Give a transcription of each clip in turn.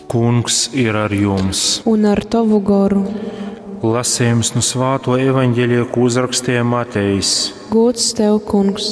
Kungs ir ar jums. Un ar tavu garu. Lasījums no Svēto evaņģēlija, ko uzrakstīja Matejs. Gods tev, Kungs.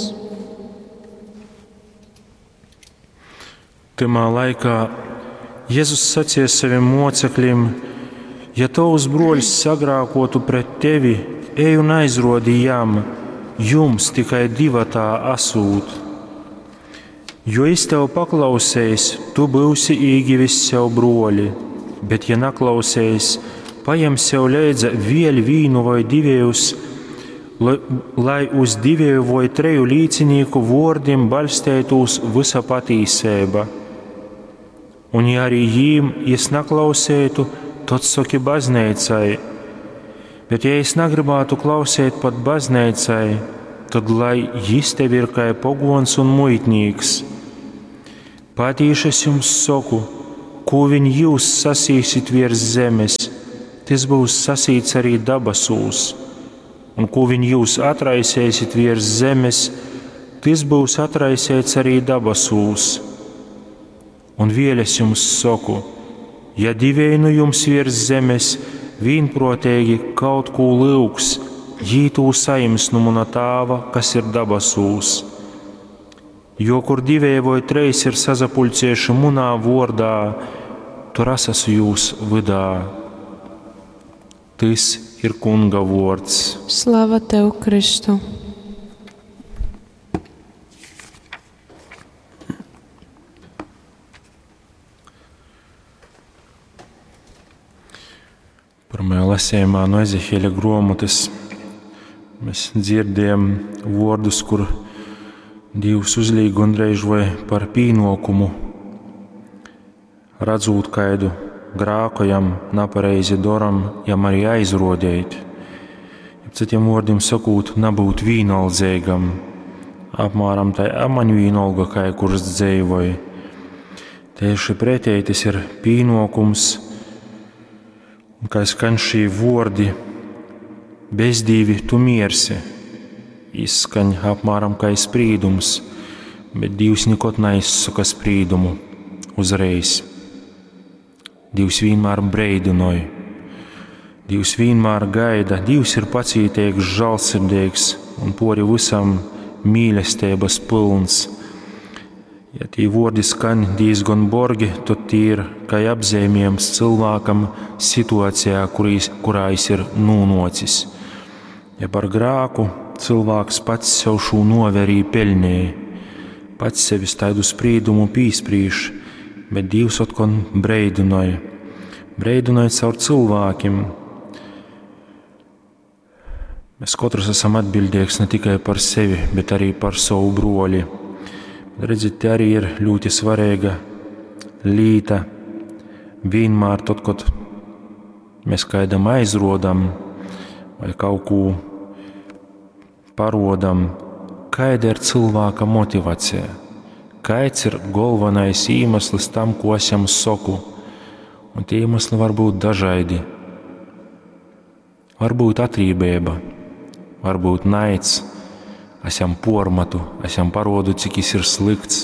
Tamā laikā Jēzus sacīja saviem mocekļiem: ja tavs broļs sagrākotu pret tevi, ej un aizrodi jam, jums tikai divatā asūt. Jo es tev paklausējis, tu būsi īgivis sev broļi, bet ja naklausējis, paņem sev līdzi vēl vīnu vai divējus, lai uz divēju vai treju līdzinieku vārdiem balstētos visa patīsība. Un ja arī jīm es naklausētu, tad saki baznīcai. Bet ja es negribētu klausēt pat baznīcai, tad lai jis tev ir kā pogons un muitnīgs. Patīši es jums saku, ko viņi jūs sasīsit virs zemes, tas būs sasīts arī dabasūs. Un ko viņi jūs atraisēsit virs zemes, tas būs atraisēts arī dabasūs. Un vēl es jums saku, ja divēji no jums virs zemes vienprātīgi kaut ko lūgs, jī to saims no mana Tēva, kas ir dabasūs. Jo kur divēji vai treis ir sazapulcējuši manā vārdā, tur es esmu jūs vidā. Tas ir Kunga vārds. Slava tev, Kristu! Pirmajā lasījumā no Ezehieļa grāmatas mēs dzirdējam vārdus, kur Dievs uzliek gandrīz vai par pienākumu, redzot kādu grēku, jam nepareizi daram, jam arī aizrodēt. Citiem vārdiem sakot, nebūt vienaldzīgam, apmēram tai man vienalga, kā kurš dzīvoja. Tieši pretēji tas ir pienākums, kā skan šī vārdi: bez Dievi tu mirsi. Izskaņ apmēram kā sprīdums, bet Dievs nekad neizsaka sprīdumu uzreiz. Dievs vienmēr breidinoja. Dievs vienmēr gaida. Dievs ir pacītīgs, žēlsirdīgs un pori visam mīlestības pilns. Ja tie vārdi skan diezgan borgi, tad tie ir kā apzīmējums cilvēkam situācijā, kurā viņš ir nonācis. Ja par grēku cilvēks pats sev šo noverī pelnīja, pats sevis tādu sprīdumu pīsprīš, bet Dievs atkal breidinoja. Breidinoja caur cilvēkiem. Mēs katrs esam atbildīgs ne tikai par sevi, bet arī par savu broļi. Redziet, te arī ir ļoti svarīga lieta. Vienmēr tad, kad mēs kādam aizrodam vai kaut ko parodam, kāda ir cilvēka motivācija, kāds ir galvenais iemesls tam, ko es jums saku. Un tie iemesli var būt dažādi. Varbūt atrībība, varbūt naids, es jam pormatu, es jam parodu, cik jis ir slikts.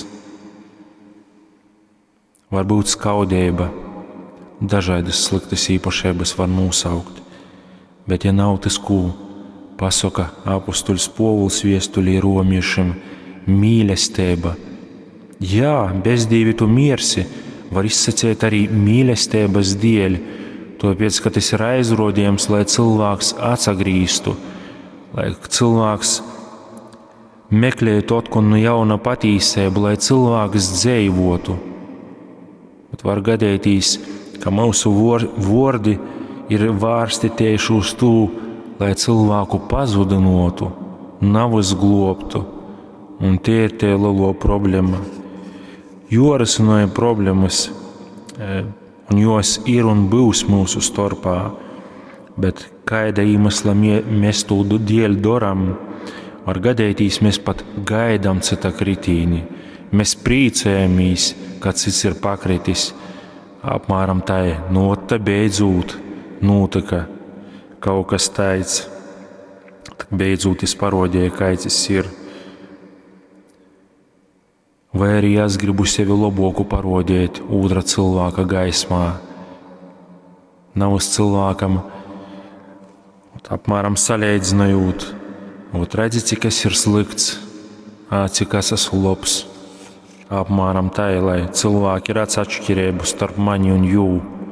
Varbūt skaudība, dažādas sliktas īpašības var nosaukt. Bet ja nav tas, ko pasaka apustuļs Pāvils vēstulē romiešiem, mīlestība. Jā, bez Dievi tu mirsi, var izsacīt arī mīlestības dēļ, tāpēc, ka tas ir aizrodījums, lai cilvēks atsagrīstu, lai cilvēks meklētu atkal no jauna patīsību, lai cilvēks dzīvotu. Bet var gadēties, ka mūsu vārdi ir vērsti tieši uz to, lai cilvēku pazudinotu, nav izglobtu, un tie ir tie lielo problēma. Jorisinoja problēmas, un jos ir un būs mūsu starpā, bet kāda iemesla mēs to dēļ daram, var gadēties, mēs pat gaidām cita kritīni, mēs priecējamies, kad cits ir pakritis, apmēram tā, te beidzot notika kaut kas tāds, beidzot es parodīju, kāds es ir. vai arī es gribu sevi labāku parodēt otra cilvēka gaismā. Nav uz cilvēkam apmēram salīdzinājot, redzi, cik es ir slikts, cik es esmu labs. Apmēram tā, lai cilvēki redz atšķirību starp mani un jū.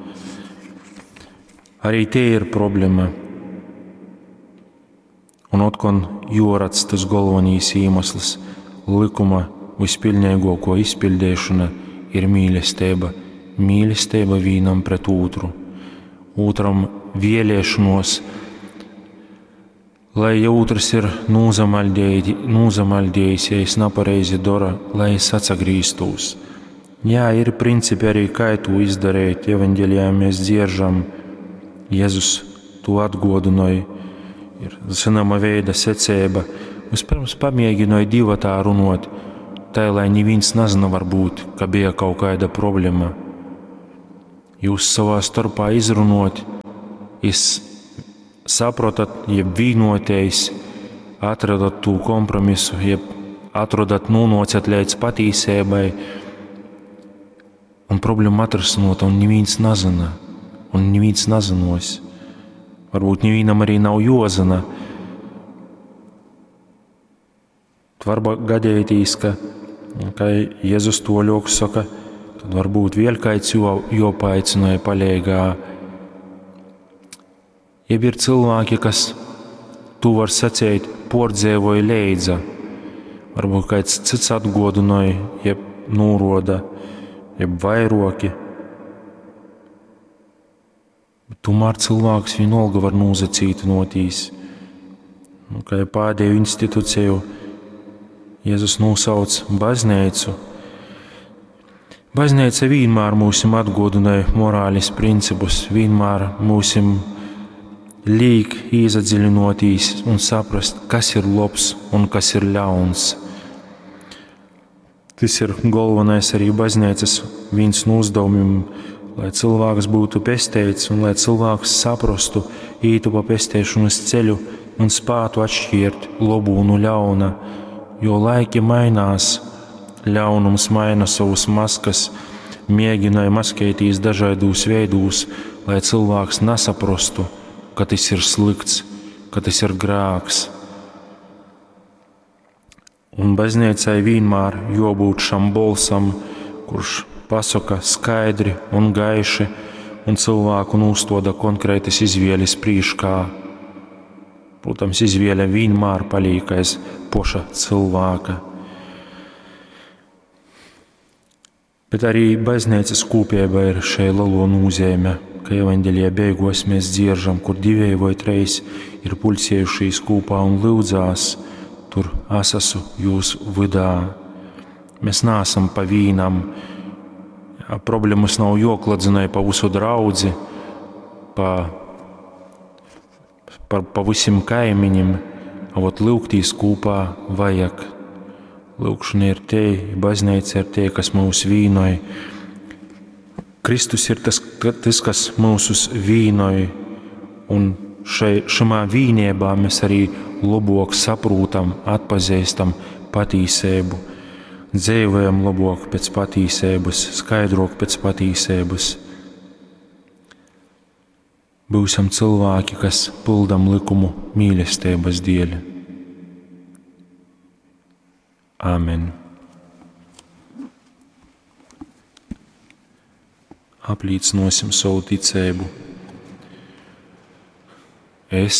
Arī tie ir problēma. Un otkon jūrats tas galvenīs iemesls likuma vispilnīgāko izpildēšana ir mīlestība. Mīlestība vienam pret otru. Otram vēlēšanos, lai ja otrs ir nūzamaldējis, ja es nepareizi dara, lai es atsagrīstos. Jā, ir principi arī, kā to izdarīt. Evaņģelijā mēs dzieržam, Jēzus to atgodināja. Ir zināma veida secība. Vispirms pamēģināja divatā runāt, tā, lai neviens nezina varbūt, ka bija kaut kāda problēma. Jūs savā starpā izrunāt, jūs saprotat, jeb vīnoties, atradat to kompromisu, jeb atradat nonācat līdz patīsībai, un problēma atrisinot, un neviens nezina, un neviens nezinos. Varbūt nevienam arī nav jozina. Var gadēties, ka Jēzus to ļoku saka, tad varbūt vēl kāds jopaicināja palīgā. Jeb ir cilvēki, kas, tu var sacīt, pordzēvoja leidza. Varbūt kāds cits atgodināja, jeb nūroda, jeb vairoki. Tomēr cilvēks vienalga var nūzacīt notīs. Kā pēdējo institūciju Jēzus nosauc baznīcu. Baznīca vienmēr mūsim atgodināja morālis principus, vienmēr mūsim liek iezadziļinotīs un saprast, kas ir labs un kas ir ļauns. Tas ir galvenais arī baznīcas viens no uzdevumiem, lai cilvēks būtu pestīts un lai cilvēks saprastu, ītu pa pestēšanas ceļu un spētu atšķirt labu no ļauna, jo laiki mainās, ļaunums maina savus maskas, mēģināja maskētīs dažādos veidos, lai cilvēks nesaprastu, ka tas ir slikts, ka tas ir grēks. Un baznīcai vienmēr jābūt šam balsam, kurš pasaka skaidri un gaiši, un cilvēku nostoda konkrētas izvēles priekšā. Protams, izvēle vienmēr paliek aiz poša cilvēka. Bet arī baznīcas kopība ir šai lielo nozīme, ka evaņģelijā beigās mēs dzieržam, kur 2 vai 3 ir pulcējušies kopā un lūdzās, tur es esmu jūs vidā. Mēs neesam pa vīnam. Problēmas nav jokladzinai pa visu draudzi, pa visiem kaimiņiem, avot lūgtīs kopā vajag. Lūgšana ir te, baznīca ir te, kas mūs vīnoja. Kristus ir tas, kas mūsus vīnoja, un šamā vīniebā mēs arī labāk saprūtam, atpazīstam patīsību, dzīvojam labāk pēc patīsības, skaidrāk pēc patīsības. Būsim cilvēki, kas pildam likumu mīlestības dēļ. Āmen. Apliecinosim savu ticību. Es